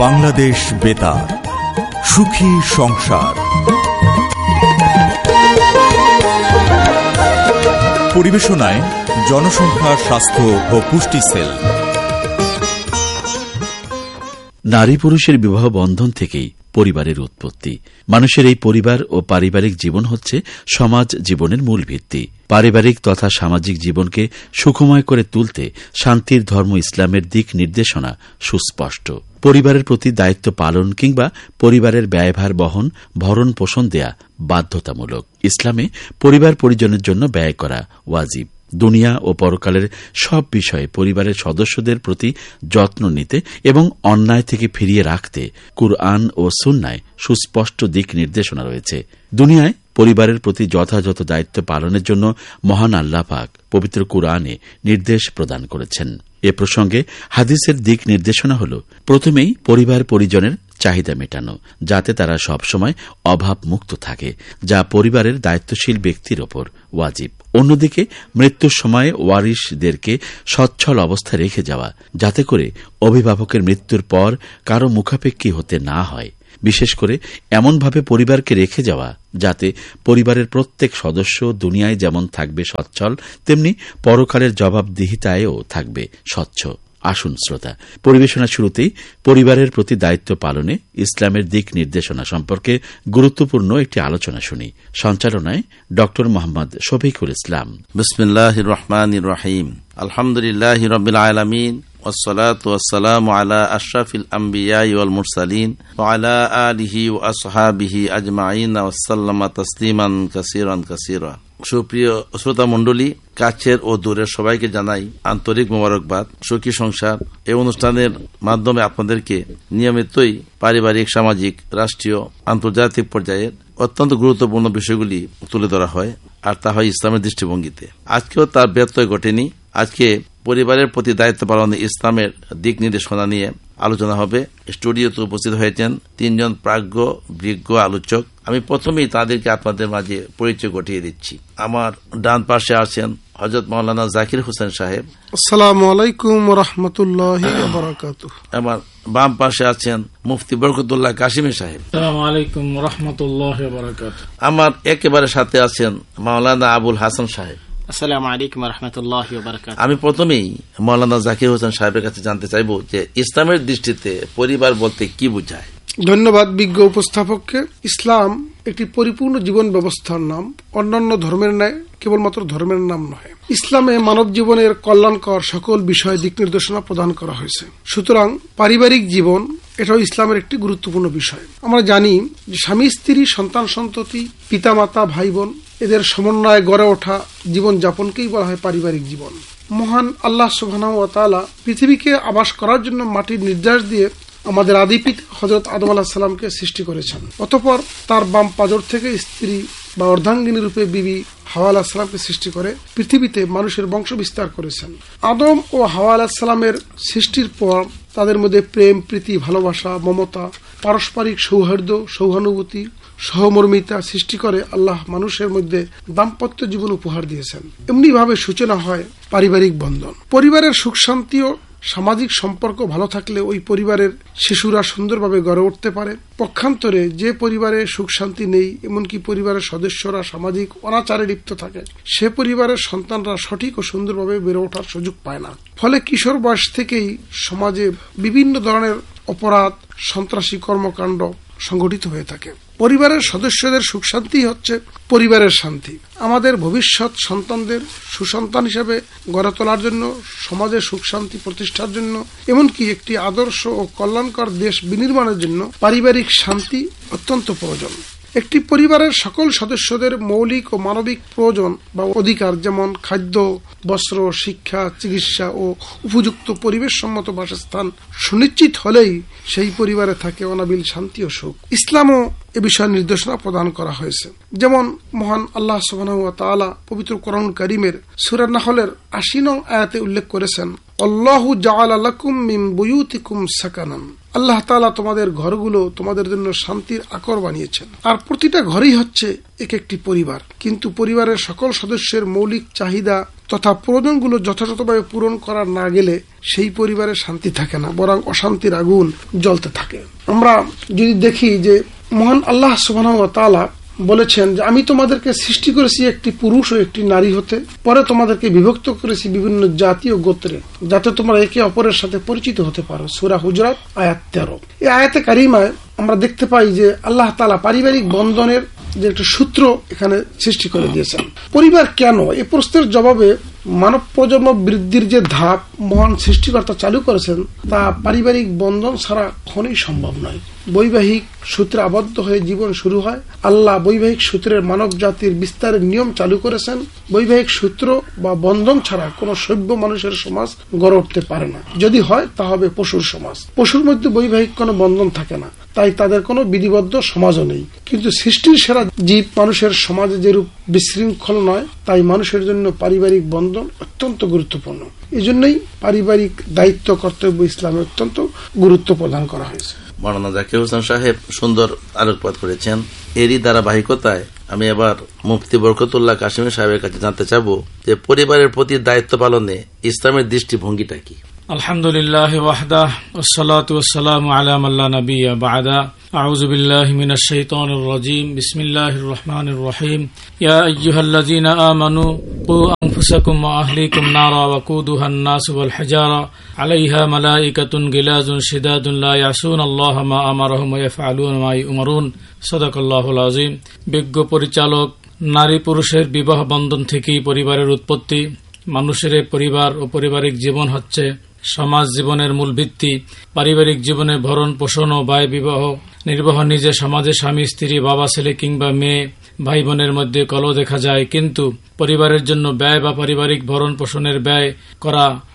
বাংলাদেশ বেতার, সুখী সংসার। পরিবেশনায় জনসংখ্যা, স্বাস্থ্য ও পুষ্টি সেল। নারী পুরুষের বিবাহ বন্ধন থেকেই পরিবারের উৎপত্তি। মানুষের এই পরিবার ও পারিবারিক জীবন হচ্ছে সমাজ জীবনের মূল ভিত্তি। পারিবারিক তথা সামাজিক জীবনকে সুখময় করে তুলতে শান্তির ধর্ম ইসলামের দিক নির্দেশনা সুস্পষ্ট। পরিবারের প্রতি দায়িত্ব পালন কিংবা পরিবারের ব্যয়ভার বহন, ভরণ পোষণ দেয়া বাধ্যতামূলক। ইসলামে পরিবার পরিজনের জন্য ব্যয় করা ওয়াজিব। দুনিয়া ও পরকালের সব বিষয়ে পরিবারের সদস্যদের প্রতি যত্ন নিতে এবং অন্যায় থেকে ফিরিয়ে রাখতে কুরআন ও সুন্নায় সুস্পষ্ট দিক নির্দেশনা রয়েছে। দুনিয়ায় পরিবারের প্রতি যথাযথ দায়িত্ব পালনের জন্য মহান আল্লাহ পাক পবিত্র কুরআনে নির্দেশ প্রদান করেছেন। এ প্রসঙ্গে হাদিসের দিক নির্দেশনা হল, প্রথমেই পরিবার পরিজনের চাহিদা মেটানো, যাতে তারা সবসময় অভাব মুক্ত থাকে, যা পরিবারের দায়িত্বশীল ব্যক্তির ওপর ওয়াজিব। অন্যদিকে মৃত্যুর সময় ওয়ারিশদেরকে সচ্ছল অবস্থায় রেখে যাওয়া, যাতে করে অভিভাবকের মৃত্যুর পর কারো মুখাপেক্ষী হতে না হয়। বিশেষ করে এমনভাবে পরিবারকে রেখে যাওয়া যাতে পরিবারের প্রত্যেক সদস্য দুনিয়ায় যেমন থাকবে সচ্ছল, তেমনি পরকালের জবাবদিহিতায়ও থাকবে স্বচ্ছ। আসুন শ্রোতা, পরিবেশনা শুরুতেই পরিবারের প্রতি দায়িত্ব পালনে ইসলামের দিক নির্দেশনা সম্পর্কে গুরুত্বপূর্ণ একটি আলোচনা শুনি। সঞ্চালনায় ডক্টর মোহাম্মদ শফিকুল ইসলাম। বিসমিল্লাহির রহমানির রহিম। আলহামদুলিল্লাহি রাব্বিল আলামিন ওয়াসসালাতু ওয়াসসালামু আলা আশরাফিল আমবিয়াই ওয়াল মুরসালিন ওয়া আলা আলিহি ওয়া আসহাবিহি আজমাইন ওয়া সাল্লামা তাসলিমান কাসীরান কাসীরা। সুপ্রিয় শ্রোতা মণ্ডলী, কাছের ও দূরের সবাইকে জানাই আন্তরিক মোবারকবাদ। সুখী সংসার এই অনুষ্ঠানের মাধ্যমে আপনাদেরকে নিয়মিতই পারিবারিক, সামাজিক, রাষ্ট্রীয়, আন্তর্জাতিক পর্যায়ের অত্যন্ত গুরুত্বপূর্ণ বিষয়গুলি তুলে ধরা হয়, আর তা হয় ইসলামের দৃষ্টিভঙ্গিতে। আজকেও তার ব্যত্যয় ঘটেনি। আজকে পরিবারের প্রতি দায়িত্ব পালনে ইসলামের দিক নির্দেশনা নিয়ে আলোচনা হবে। স্টুডিওতে উপস্থিত হয়েছেন তিনজন প্রাজ্ঞ বিজ্ঞ আলোচক। আমি প্রথমেই তাদেরকে আপনাদের মাঝে পরিচয় ঘটিয়ে দিচ্ছি। আমার ডান পাশে আছেন হযরত মাওলানা জাকির হোসেন সাহেব। আসসালামু আলাইকুম ওয়া রাহমাতুল্লাহি ওয়া বারাকাতুহু। আমার বাম পাশে আছেন মুফতি বরকতুল্লাহ কাশিমি সাহেব। আসসালামু আলাইকুম ওয়া রাহমাতুল্লাহি ওয়া বারাকাতুহু। আমার একেবারে সাথে আছেন মাওলানা আবুল হাসান সাহেব। আসসালামু আলাইকুম ওয়া রাহমাতুল্লাহি ওয়া বারাকাতুহু। আমি প্রথমেই মাওলানা জাকির হোসেন সাহেবের কাছে জানতে চাইব যে ইসলামের দৃষ্টিতে পরিবার বলতে কি বোঝায়? ধন্যবাদ বিজ্ঞ উপস্থাপককে। ইসলাম একটি পরিপূর্ণ জীবন ব্যবস্থার নাম, অন্যান্য ধর্মের ন্যায় কেবলমাত্র ধর্মের নাম নয়। ইসলামে মানব জীবনের কল্যাণকর সকল বিষয়ে দিক নির্দেশনা প্রদান করা হয়েছে। সুতরাং পারিবারিক জীবন এটাও ইসলামের একটি গুরুত্বপূর্ণ বিষয়। আমরা জানি যে স্বামী স্ত্রী, সন্তান সন্ততি, পিতা মাতা, ভাই বোন, এদের সমন্বয়ে গড়ে ওঠা জীবন যাপনকেই বলা হয় পারিবারিক জীবন। মহান আল্লাহ সুবহানাহু ওয়া তাআলা পৃথিবীকে আবাস করার জন্য মাটির নির্যাস দিয়ে আমাদের আদি পিতা হযরত আদম আলাইহিস সালামকে সৃষ্টি করেছেন। অতঃপর তার বাম পাজর থেকে স্ত্রী বা অর্ধাঙ্গিনী রূপে বিবি হাওয়া আলাইহিস সালামকে সৃষ্টি করে পৃথিবীতে মানুষের বংশ বিস্তার করেছেন। আদম ও হাওয়া আলাইহিস সালামের সৃষ্টির পর তাদের মধ্যে প্রেম, প্রীতি, ভালোবাসা, মমতা, পারস্পরিক সৌহার্দ্য, সহানুভূতি, সহমর্মিতা সৃষ্টি করে আল্লাহ মানুষের মধ্যে দাম্পত্য জীবন উপহার দিয়েছেন। এমনি ভাবে সূচনা হয় পারিবারিক বন্ধন। পরিবারের সুখ শান্তি ও সামাজিক সম্পর্ক ভালো থাকলে ওই পরিবারের শিশুরা সুন্দরভাবে গড়ে উঠতে পারে। পক্ষান্তরে যে পরিবারে সুখ শান্তি নেই, এমনকি পরিবারের সদস্যরা সামাজিক অনাচারে লিপ্ত থাকে, সে পরিবারের সন্তানরা সঠিক ও সুন্দরভাবে বেড়ে ওঠার সুযোগ পায় না। ফলে কিশোর বয়স থেকেই সমাজে বিভিন্ন ধরনের অপরাধ, সন্ত্রাসী কর্মকাণ্ড সংগঠিত হয়ে থাকে। পরিবারের সদস্যদের সুখ শান্তি হচ্ছে পরিবারের শান্তি। আমাদের ভবিষ্যৎ সন্তানদের সুসন্তান হিসেবে গড়ে তোলার জন্য, সমাজের সুখ শান্তি প্রতিষ্ঠার জন্য, এমনকি একটি আদর্শ ও কল্যাণকর দেশ বিনির্মাণের জন্য পারিবারিক শান্তি অত্যন্ত প্রয়োজন। একটি পরিবারের সকল সদস্যদের মৌলিক ও মানবিক প্রয়োজন বা অধিকার, যেমন খাদ্য, বস্ত্র, শিক্ষা, চিকিৎসা ও উপযুক্ত পরিবেশ সম্মত বাসস্থান সুনিশ্চিত হলেই সেই পরিবারে থাকে অনাবিল শান্তি ও সুখ। ইসলামও এ বিষয়ে নির্দেশনা প্রদান করা হয়েছে। যেমন মহান আল্লাহ সুবহানাহু ওয়া তাআলা পবিত্র কোরআন কারীমের সূরা নাহলের ৮০ নং আয়াতে উল্লেখ করেছেন, আল্লাহু জাআলা লাকুম মিন বুয়ুতিকুম সাকানান। আল্লাহ তাআলা তোমাদের ঘরগুলো তোমাদের জন্য শান্তির আকর বানিয়েছেন। আর প্রতিটা ঘরই হচ্ছে এক একটি পরিবার, কিন্তু পরিবারের সকল সদস্যের মৌলিক চাহিদা তথা প্রয়োজনগুলো যথাযথভাবে পূরণ করা না গেলে সেই পরিবারে শান্তি থাকে না, বরং অশান্তির আগুন জ্বলতে থাকে। আমরা যদি দেখি যে মহান আল্লাহ সুবহানাহু ওয়া তাআলা বলেছেন যে আমি তোমাদেরকে সৃষ্টি করেছি একটি পুরুষ ও একটি নারী হতে, পরে তোমাদেরকে বিভক্ত করেছি বিভিন্ন জাতি ও গোত্রে, যাতে তোমরা একে অপরের সাথে পরিচিত হতে পারো। সূরা হুজরাত আয়াত 13। এই আয়াতে কারিমায় আমরা দেখতে পাই যে আল্লাহ তাআলা পারিবারিক বন্ধনের যে একটা সূত্র এখানে সৃষ্টি করে দিয়েছেন। পরিবার কেন, এই প্রশ্নের জবাবে মানব প্রজন্ম বৃদ্ধির যে ধাপ মহান সৃষ্টিকর্তা চালু করেছেন তা পারিবারিক বন্ধন ছাড়া কখনোই সম্ভব নয়। বৈবাহিক সূত্রে আবদ্ধ হয়ে জীবন শুরু হয়। আল্লাহ বৈবাহিক সূত্রের মানব জাতির বিস্তারের নিয়ম চালু করেছেন। বৈবাহিক সূত্র বা বন্ধন ছাড়া কোনো সভ্য মানুষের সমাজ গড়ে উঠতে পারে না। যদি হয় তা হবে পশুর সমাজ। পশুর মধ্যে বৈবাহিক কোনো বন্ধন থাকে না, তাই তাদের কোনো বিধিবদ্ধ সমাজও নেই। কিন্তু সৃষ্টির সেরা জীব মানুষের সমাজে যেরূপ বিশৃঙ্খল নয়, তাই মানুষের জন্য পারিবারিক বন্ধন অত্যন্ত গুরুত্বপূর্ণ। এই জন্যই পারিবারিক দায়িত্ব কর্তব্য ইসলামে অত্যন্ত গুরুত্ব প্রদান করা হয়েছে। মাওলানা জাকির হোসেন সাহেব সুন্দর আলোকপাত করেছেন। এরই ধারাবাহিকতায় আমি এবার মুফতি বরকতুল্লাহ কাশিমি সাহেবের কাছে জানতে চাবো যে পরিবারের প্রতি দায়িত্ব পালনে ইসলামের দৃষ্টিভঙ্গিটা কি? আলহামদুলিল্লাহ ওয়াহদাহ ওয়াসসালাতু ওয়াসসালামু আলা মান লা নাবিয়্যা বা'দা। আউযু বিল্লাহি মিনাশ শাইতানির রাজীম। বিসমিল্লাহির রহমানির রহিম। ইয়া আইয়ুহাল্লাযীনা আমানু কু আনফুসাকুম ওয়া আহলিকুম নারা ওয়াকুদুহান নাস ওয়াল হিজারা আলাইহা মালাইকাতুন গিলাযুন শিদাদুন লা ইয়াসুনাল্লাহা মা আমারাহুম ওয়া ইয়াফআলুনা মা ইউমারুন। সাদাকাল্লাহুল আযীম। বিজ্ঞ পরিচালক, নারী পুরুষের বিবাহ বন্ধন থেকেই পরিবারের উৎপত্তি। মানুষের পরিবার ও পারিবারিক জীবন হচ্ছে সমাজ জীবনের মূল ভিত্তি। পারিবারিক জীবনে ভরণ পোষণ ও ব্যয় বিবাহ নির্বাহ নিজে সমাজে স্বামী স্ত্রী, বাবা ছেলে কিংবা মেয়ে, ভাই বোনের মধ্যে কলহ দেখা যায়, কিন্তু পরিবারের জন্য ব্যয় বা পারিবারিক ভরণ পোষণের ব্যয় করা